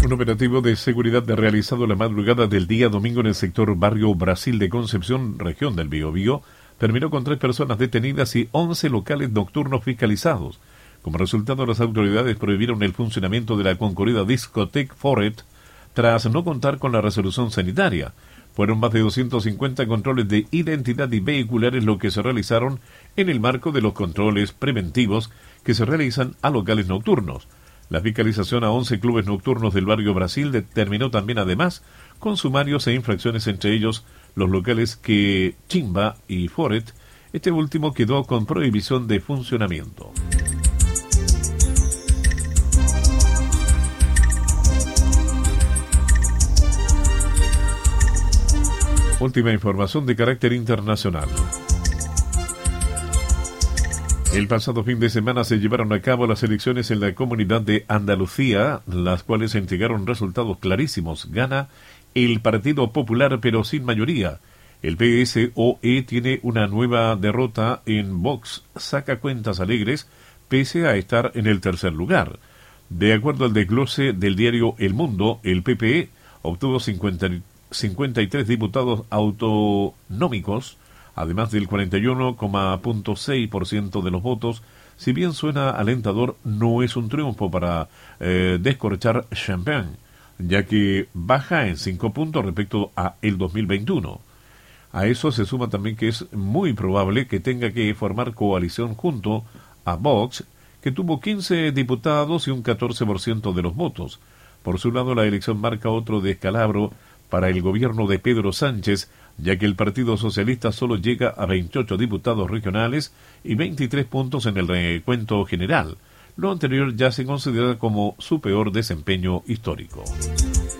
Un operativo de seguridad realizado la madrugada del día domingo en el sector Barrio Brasil de Concepción, región del Biobío, terminó con 3 personas detenidas y 11 locales nocturnos fiscalizados. Como resultado, las autoridades prohibieron el funcionamiento de la concurrida discoteca Foret tras no contar con la resolución sanitaria. Fueron más de 250 controles de identidad y vehiculares lo que se realizaron en el marco de los controles preventivos que se realizan a locales nocturnos. La fiscalización a 11 clubes nocturnos del barrio Brasil determinó también además con sumarios e infracciones, entre ellos los locales que Chimba y Foret. Este último quedó con prohibición de funcionamiento. Última información de carácter internacional. El pasado fin de semana se llevaron a cabo las elecciones en la Comunidad de Andalucía, las cuales entregaron resultados clarísimos. Gana el Partido Popular, pero sin mayoría. El PSOE tiene una nueva derrota en Vox. Saca cuentas alegres, pese a estar en el tercer lugar. De acuerdo al desglose del diario El Mundo, el PPE obtuvo 53 diputados autonómicos, además del 41,6% de los votos. Si bien suena alentador, no es un triunfo para descorchar champán, ya que baja en 5 puntos respecto a el 2021. A eso se suma también que es muy probable que tenga que formar coalición junto a Vox, que tuvo 15 diputados y un 14% de los votos. Por su lado, la elección marca otro descalabro para el gobierno de Pedro Sánchez, ya que el Partido Socialista solo llega a 28 diputados regionales y 23 puntos en el recuento general. Lo anterior ya se considera como su peor desempeño histórico.